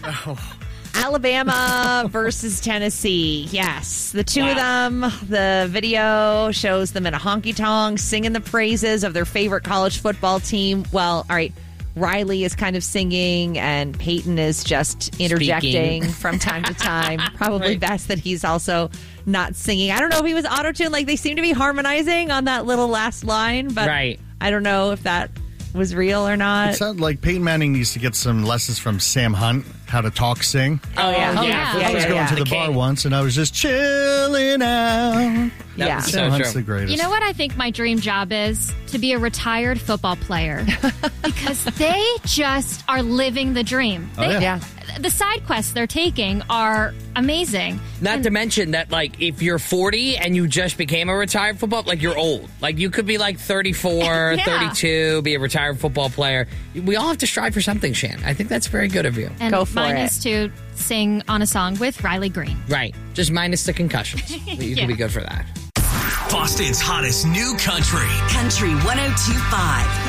Alabama versus Tennessee. Yes, the two of them. The video shows them in a honky-tonk singing the praises of their favorite college football team. Well, all right, Riley is kind of singing and Peyton is just interjecting from time to time. Probably best that he's also not singing. I don't know if he was auto-tuned. Like, they seem to be harmonizing on that little last line, but I don't know if that was real or not. It sounds like Peyton Manning needs to get some lessons from Sam Hunt, how to talk, sing. I was going to the bar once, and I was just chilling out. Sam Hunt's the greatest. You know what I think my dream job is? To be a retired football player. Because they just are living the dream. The side quests they're taking are amazing. Not to mention that, like, if you're 40 and you just became a retired football, like, you're old. Like, you could be, like, 34, 32, be a retired football player. We all have to strive for something, Shan. I think that's very good of you. And go for mine it. is to sing on a song with Riley Green. Right. Just minus the concussions. You can be good for that. Boston's hottest new country. Country 102.5.